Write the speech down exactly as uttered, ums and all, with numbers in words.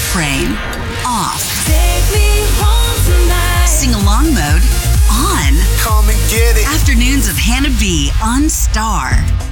frame off. Take me home tonight. Sing-along mode on. Come and get it. Afternoons of Hannah B on Star.